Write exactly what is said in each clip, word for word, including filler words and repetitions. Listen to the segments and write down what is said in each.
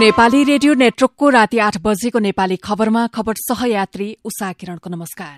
Nepali radio नेटवर्कको राति आठ बजेको नेपाली खबरमा खबर सहयात्री उषा किरणको नमस्कार।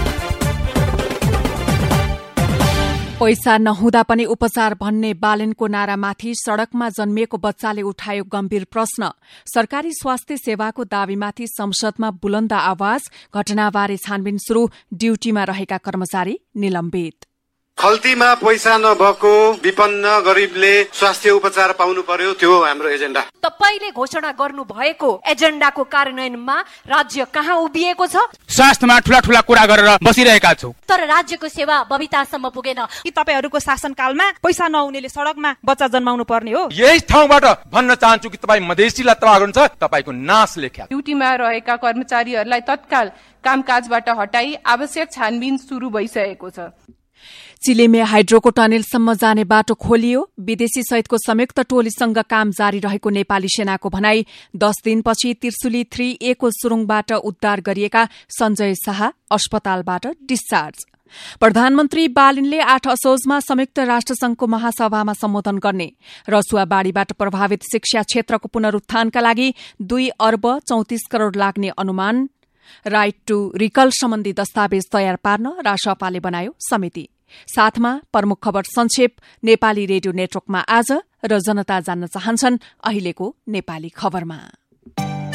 पैसा नहुँदा पनि उपचार भन्ने बालेनको नारामाथि सड़कमा जन्मिएको बच्चाले उठायो गम्भीर प्रश्न। सरकारी स्वास्थ्य सेवाको दावीमाथि संसदमा बुलन्द आवाज। घटनाबारे छानबिन शुरू। ड्यूटीमा रहेका कर्मचारी निलम्बित। खल्तीमा पैसा नभएको विपन्न गरीबले स्वास्थ्य उपचार पाउनु पर्यो, त्यो हो हाम्रो एजेन्डा। तपाईले घोषणा गर्नु भएको एजेन्डाको कार्यान्वयनमा राज्य कहाँ उभिएको छ? स्वास्थ्यमा ठूला ठूला कुरा गरेर बसिरहेका छौ, तर राज्यको सेवा बबितासम्म पुगेन। कि तपाईहरुको शासनकालमा पैसा नहुनेले सडकमा बच्चा जन्माउनु पर्ने हो? यही ठाउँबाट भन्न चाहन्छु कि तपाई मधेसीलाई तबाह गर्नुहुन्छ, तपाईको नाश लेख्या। ड्युटीमा रहेका कर्मचारीहरूलाई तत्काल कामकाजबाट हटाई आवश्यक छानबिन शुरू भइसकेको छ। चिलेमे हाइड्रोको टनेलसम्म जाने बाटो खोलियो। विदेशी सहितको संयुक्त टोलीसँग काम जारी रहेको नेपाली सेनाको भनाई। दश दिनपछि त्रिशुली थ्री ए को सुरुङबाट उद्धार गरिएका सञ्जय शाह अस्पतालबाट डिस्चार्ज। प्रधानमन्त्री बालिनले आठ असोजमा संयुक्त राष्ट्रसंघको महासभामा सम्बोधन गर्ने। रसुवा बाढ़ीबाट प्रभावित शिक्षा क्षेत्रको पुनरुत्थानका लागि दुई अर्ब चौतिस करोड़ लाग्ने अनुमान। राइट टू रिकल सम्बन्धी दस्तावेज तयार पार्न रासपाले बनायो समिति। साथमा प्रमुख खबर संक्षेप। नेपाली रेडियो नेटवर्कमा आज र जनता जान्न चाहन्छन् अहिलेको नेपाली खबरमा।